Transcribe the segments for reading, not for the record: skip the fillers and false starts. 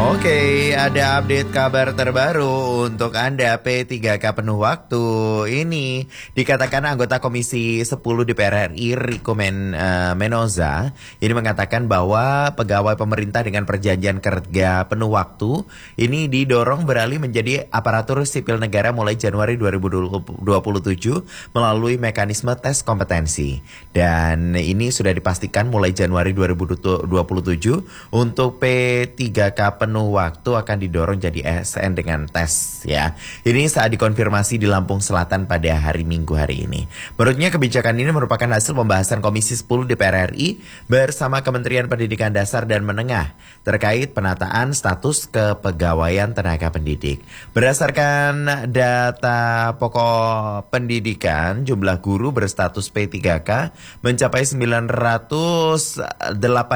Oke, ada update kabar terbaru untuk Anda P3K penuh waktu. Ini dikatakan anggota Komisi 10 DPR RI Riko Menoza ini mengatakan bahwa pegawai pemerintah dengan perjanjian kerja penuh waktu ini didorong beralih menjadi aparatur sipil negara mulai Januari 2027 melalui mekanisme tes kompetensi. Dan ini sudah dipastikan mulai Januari 2027 untuk P3K penuh waktu akan didorong jadi ASN dengan tes ya. Ini saat dikonfirmasi di Lampung Selatan pada hari Minggu hari ini. Menurutnya kebijakan ini merupakan hasil pembahasan Komisi 10 DPR RI bersama Kementerian Pendidikan Dasar dan Menengah terkait penataan status kepegawaian tenaga pendidik. Berdasarkan data pokok pendidikan, jumlah guru berstatus P3K mencapai 908.617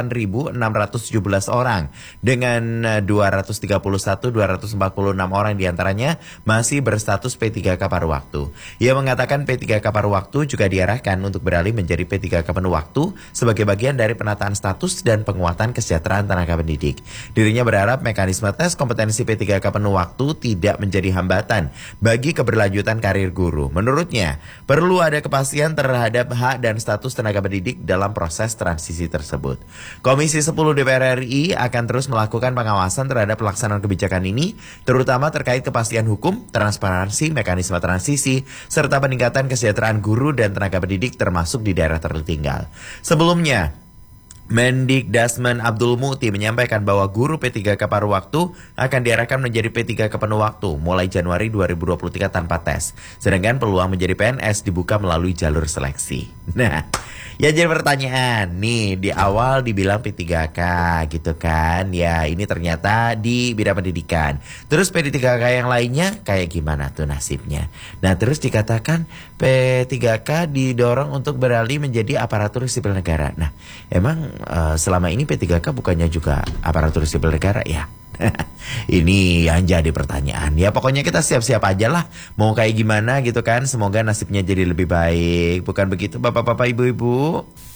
orang dengan 231.246 orang diantaranya masih berstatus P3K paruh waktu. Ia mengatakan P3K paruh waktu juga diarahkan untuk beralih menjadi P3K penuh waktu sebagai bagian dari penataan status dan penguatan kesejahteraan tenaga pendidik. Dirinya berharap mekanisme tes kompetensi P3K penuh waktu tidak menjadi hambatan bagi keberlanjutan karir guru. Menurutnya, perlu ada kepastian terhadap hak dan status tenaga pendidik dalam proses transisi tersebut. Komisi 10 DPR RI akan terus melakukan pengawasan terhadap pelaksanaan kebijakan ini, terutama terkait kepastian hukum, transparansi, mekanisme transisi, serta peningkatan kesejahteraan guru dan tenaga pendidik termasuk di daerah tertinggal. Sebelumnya, Mendikbud Abdul Muti menyampaikan bahwa guru P3K paruh waktu akan diarahkan menjadi P3K penuh waktu mulai Januari 2023 tanpa tes. Sedangkan peluang menjadi PNS dibuka melalui jalur seleksi. Nah, ya jadi pertanyaan, nih di awal dibilang P3K gitu kan, ya ini ternyata di bidang pendidikan. Terus P3K yang lainnya kayak gimana tuh nasibnya? Nah terus dikatakan P3K didorong untuk beralih menjadi aparatur sipil negara. Nah emang selama ini P3K bukannya juga aparatur sipil negara ya? Ini yang jadi pertanyaan. Ya pokoknya kita siap-siap aja lah. Mau kayak gimana gitu kan. Semoga nasibnya jadi lebih baik. Bukan begitu bapak-bapak ibu-ibu?